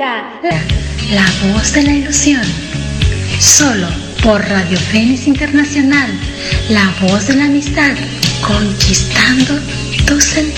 música, la voz de la ilusión. Solo por Radio Fénix Internacional, la voz de la amistad, conquistando tus sentidos.